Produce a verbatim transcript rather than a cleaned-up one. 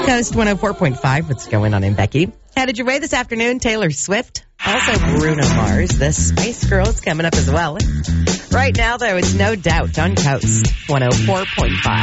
Coast one oh four point five. What's going on in Becky? Headed your way this afternoon, Taylor Swift. Also Bruno Mars. The Spice Girls coming up as well. Right now, though, it's No Doubt on Coast one oh four point five.